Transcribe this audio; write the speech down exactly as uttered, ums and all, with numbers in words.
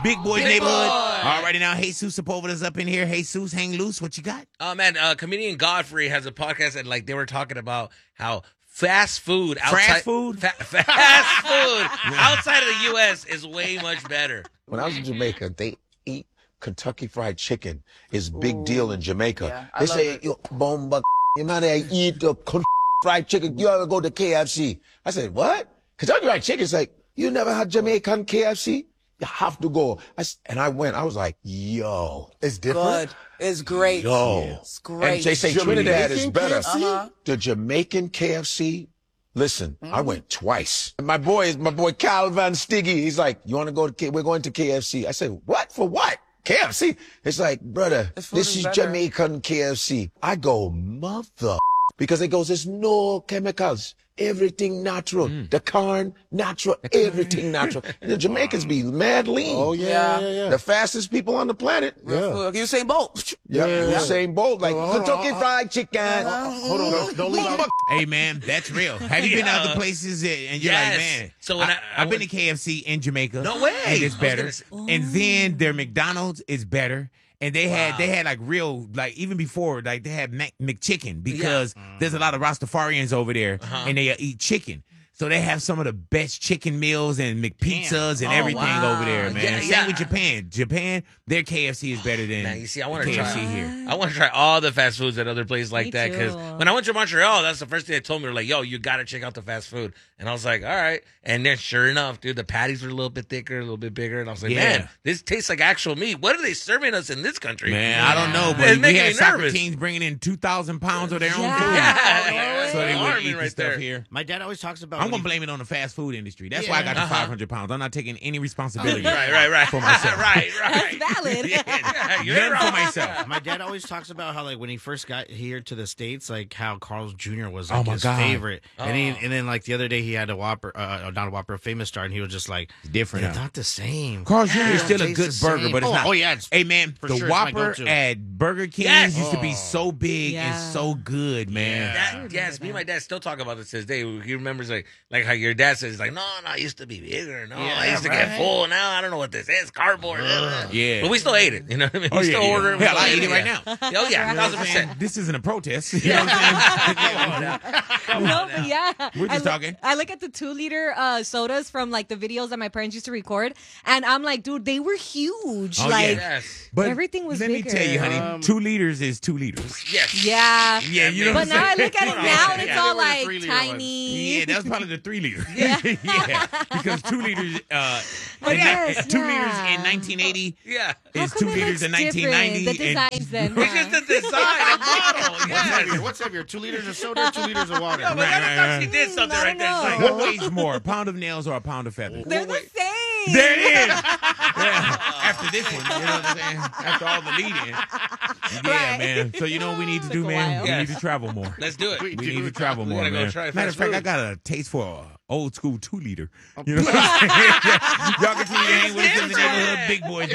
Big Boys Big neighborhood. Boy. Alrighty now, Jesus Sepulveda's up in here. Jesus, hang loose. What you got? Oh, man, uh, comedian Godfrey has a podcast, and, like, they were talking about how fast food outside... Fast food? Fa- fast food outside of the U S is way much better. When I was in Jamaica, they eat Kentucky Fried Chicken. It's a big deal in Jamaica. Yeah, I they love say, it. yo, bomba, you know, they eat the Kentucky Fried Chicken. You ever go to K F C? I said, what? Kentucky Fried Chicken? It's like, you never had Jamaican K F C? You have to go. I s and I went. I was like, yo. It's different. Good. It's great. Yo. It's great. And they say Jamaican Trinidad is better. K F C? Uh-huh. The Jamaican K F C, listen, I went twice. And my boy is my boy Cal Van Stiggy. He's like, you want to go to K? We're going to K F C. I said, what? For what? K F C? It's like, brother, This food this is is better. Jamaican K F C. I go, mother. Because it goes, there's no chemicals. Everything natural. The corn, natural. Everything natural. The Jamaicans be mad lean. Oh, yeah, Yeah. yeah, yeah. The fastest people on the planet. Real food. Usain Bolt. Yeah, Yeah, yeah. Usain Bolt, like Hold on, Kentucky hold on. Fried Chicken. Hold on, don't, don't leave out. Hey, man, that's real. Have you been to Yeah. other places and you're Yes. like, man, So when I- I have been went- to K F C in Jamaica. No way. And I it's was better. gonna say- And then their McDonald's is better. And they had Wow. they had like real, like even before, like they had Mac, McChicken because there's a lot of Rastafarians over there Uh-huh. and they uh, eat chicken. So they have some of the best chicken meals and McPizzas and Oh, everything wow. over there, man. Yeah, Same yeah. with Japan. Japan, their K F C is better than Man, you see, I wanna K F C try- here. I want to try all the fast foods at other places like Me that because too. when I went to Montreal, that's the first thing they told me. They're like, "Yo, you got to check out the fast food," and I was like, "All right." And then, sure enough, dude, the patties were a little bit thicker, a little bit bigger, and I was like, Yeah. "Man, this tastes like actual meat. What are they serving us in this country?" Man, I don't know, It's but we making had me soccer nervous. teams bringing in two thousand pounds of their own Yeah. food. Yeah, So they would alarming eat the right stuff there. here. My dad always talks about. I'm when gonna he- blame it on the fast food industry. That's Yeah. why I got the Uh-huh. five hundred pounds. I'm not taking any responsibility. Right, right, right. For myself. right, right. That's valid. Yeah, you're None for right. myself. My dad always talks about how, like, when he first got here to the States, like how Carl's Junior was Oh, like my his God. favorite, and he, Oh. and then like the other day he had a Whopper, uh, not a Whopper, a Famous Star, and he was just like, Different. they're huh? not the same. Carl's Yeah, Junior is it still a tastes good the burger, same. but it's oh, not. Oh yeah, it's, Hey man, for the sure, it's my Whopper go-to. at Burger King Yes. used to be Oh. so big and Yeah. so good, man. That, yes, me and my dad still talk about this to this day. He remembers like like how your dad says like, no, no, I used to be bigger. No, I Yeah, used to right. get full. Now I don't know what this is. Cardboard. Ugh. Yeah. But we still ate it. You know what I mean? Oh, we yeah, still yeah. order it. We Hell, still I eat it right yeah. now. Oh yeah, You know thousand what I'm saying? percent. This isn't a protest. You know what I'm saying? Come No, on but now. yeah. We're just I look, talking. I look at the two liter uh, sodas from like the videos that my parents used to record, and I'm like, dude, they were huge. Oh, like, yeah. Yes. But Everything was let me bigger. tell you, honey, Um, two liters is two liters. Yes. yeah. Yeah, you know But what I'm now I saying? look at it now, and it's Yeah. all They were the like three-liter ones. tiny. Yeah, that was probably the three liter. Yeah. yeah, because two liters, uh, But in yes, ni- two yeah. liters in nineteen eighty Yeah. How is come two it liters looks in nineteen different? ninety. The and- designs then. It's huh? just the design, the bottle. What's Yes. heavier? What's heavier? Two liters of soda or two liters of water? No, but Right, that's right, what right. she did something Mm, I right there. don't She's like, know. What weighs more, a pound of nails or a pound of feathers? They're the same. There it is. Yeah. After this one, you know what I'm saying? After all the lead-in. Yeah, Right. man. So you know what we need to do, Took a man? while. We Yes. need to travel more. let's do it. We need to travel We more, gotta go man. try Matter fast of fact, I food. got a taste for a old school two liter. You know what I'm saying? Y'all continue to hang with us in the neighborhood, Big Boys.